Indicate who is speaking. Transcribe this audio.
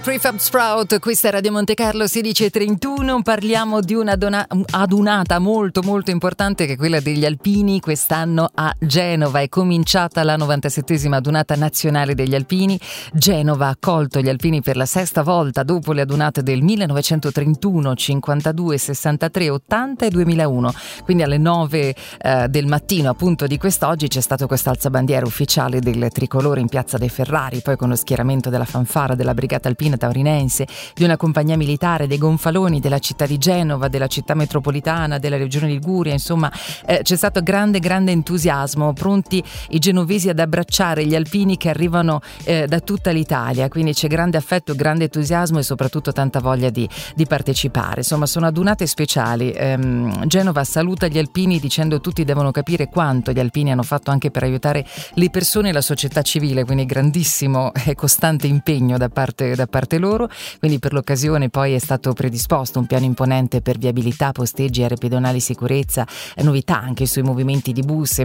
Speaker 1: Prefab Sprout, questa è Radio Monte Carlo 16:31, parliamo di una adunata molto molto importante che è quella degli alpini. Quest'anno a Genova è cominciata la 97esima adunata nazionale degli alpini. Genova ha accolto gli alpini per la sesta volta dopo le adunate del 1931, 52, 63, 80 e 2001. Quindi alle 9 del mattino appunto di quest'oggi c'è stato quest'alzabandiera ufficiale del tricolore in Piazza dei Ferrari, poi con lo schieramento della fanfara della Brigata Alpina Taurinense, di una compagnia militare, dei gonfaloni della città di Genova, della città metropolitana, della regione Liguria. Insomma, c'è stato grande entusiasmo, pronti i genovesi ad abbracciare gli alpini che arrivano da tutta l'Italia, quindi c'è grande affetto, grande entusiasmo e soprattutto tanta voglia di partecipare. Insomma, sono adunate speciali. Genova saluta gli alpini dicendo: tutti devono capire quanto gli alpini hanno fatto anche per aiutare le persone e la società civile, quindi grandissimo e costante impegno da parte loro. Quindi per l'occasione poi è stato predisposto un piano imponente per viabilità, posteggi, aree pedonali, sicurezza, novità anche sui movimenti di bus